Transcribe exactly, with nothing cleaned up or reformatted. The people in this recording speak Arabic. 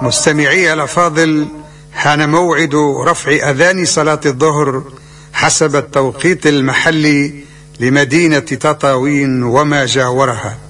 مستمعي الأفاضل، حان موعد رفع أذان صلاة الظهر حسب التوقيت المحلي لمدينة تطاوين وما جاورها.